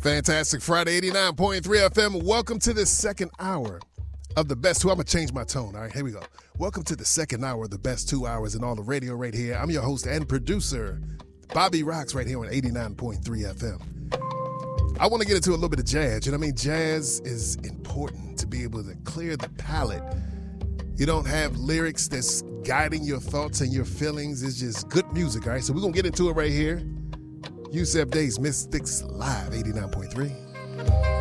Fantastic Friday, 89.3 FM. Welcome to the second hour of the best two. I'm going to change my tone. All right, here we go. Welcome to the second hour of the best 2 hours in all the radio right here. I'm your host and producer, Bobby Rocks, right here on 89.3 FM. I want to get into a little bit of jazz. You know what I mean? Jazz is important to be able to clear the palate. You don't have lyrics that's guiding your thoughts and your feelings. It's just good music, all right? So we're going to get into it right here. Yusef Day's Mystics Live, 89.3.